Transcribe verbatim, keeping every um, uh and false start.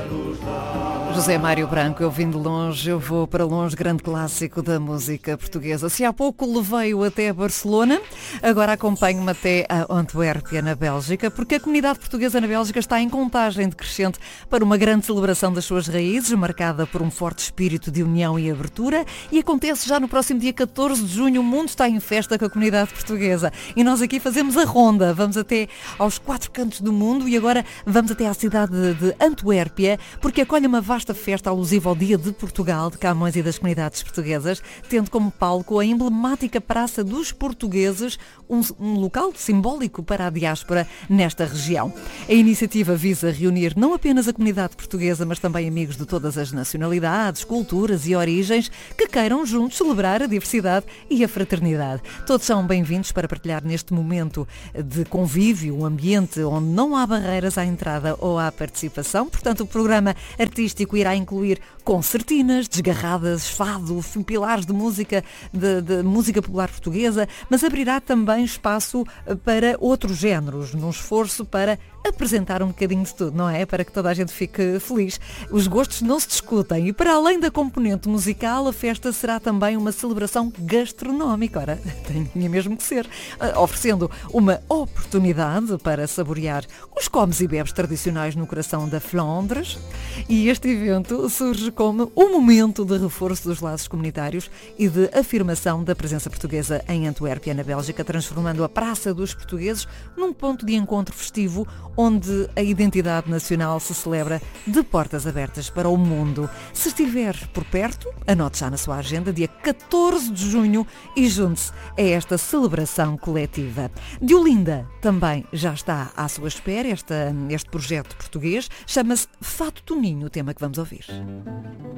José Mário Branco, eu vim de longe, eu vou para longe, grande clássico da música portuguesa. Se há pouco levei-o até Barcelona, agora acompanho-me até a Antuérpia, na Bélgica, porque a comunidade portuguesa na Bélgica está em contagem decrescente para uma grande celebração das suas raízes, marcada por um forte espírito de união e abertura, e acontece já no próximo dia catorze de junho. O mundo está em festa com a comunidade portuguesa e nós aqui fazemos a ronda, vamos até aos quatro cantos do mundo e agora vamos até à cidade de Antuérpia, porque acolhe uma vasta festa alusiva ao Dia de Portugal, de Camões e das comunidades portuguesas, tendo como palco a emblemática Praça dos Portugueses, um, um local simbólico para a diáspora nesta região. A iniciativa visa reunir não apenas a comunidade portuguesa, mas também amigos de todas as nacionalidades, culturas e origens que queiram juntos celebrar a diversidade e a fraternidade. Todos são bem-vindos para partilhar neste momento de convívio, um ambiente onde não há barreiras à entrada ou à participação. Portanto, o programa artístico irá incluir concertinas, desgarradas, fado, pilares de música, de, de música popular portuguesa, mas abrirá também espaço para outros géneros, num esforço para apresentar um bocadinho de tudo, não é? Para que toda a gente fique feliz. Os gostos não se discutem e, para além da componente musical, a festa será também uma celebração gastronómica. Ora, tinha mesmo que ser, oferecendo uma oportunidade para saborear os comes e bebes tradicionais no coração da Flandres. E este evento surge como um momento de reforço dos laços comunitários e de afirmação da presença portuguesa em Antuérpia, na Bélgica, transformando a Praça dos Portugueses num ponto de encontro festivo onde a identidade nacional se celebra de portas abertas para o mundo. Se estiver por perto, anote já na sua agenda, dia catorze de junho, e junte-se a esta celebração coletiva. De Olinda também já está à sua espera esta, este projeto português, chama-se Fado Toninho, o tema que vamos ouvir.